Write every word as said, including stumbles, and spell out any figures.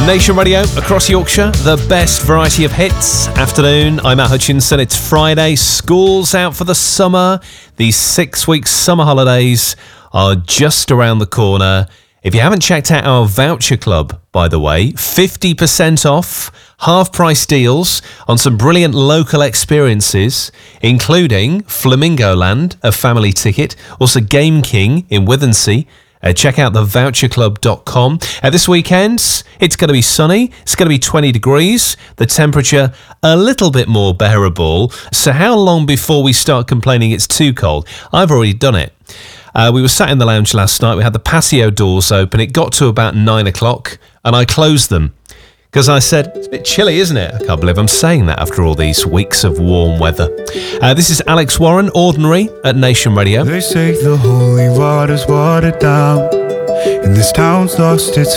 Nation Radio across Yorkshire, the best variety of hits. Afternoon, I'm Matt Hutchinson. It's Friday, school's out for the summer. These six-week summer holidays are just around the corner. If you haven't checked out our voucher club, by the way, fifty percent off, half-price deals on some brilliant local experiences, including Flamingo Land, a family ticket, also Game King in Withensea. Uh, check out the voucher club dot com. Uh, this weekend, it's going to be sunny. It's going to be twenty degrees. The temperature a little bit more bearable. So how long before we start complaining it's too cold? I've already done it. Uh, we were sat in the lounge last night. We had the patio doors open. It got to about nine o'clock and I closed them. Because I said, it's a bit chilly, isn't it? I can't believe I'm saying that after all these weeks of warm weather. Uh, this is Alex Warren, Ordinary, at Nation Radio. They say the holy water's watered down, and this town's lost its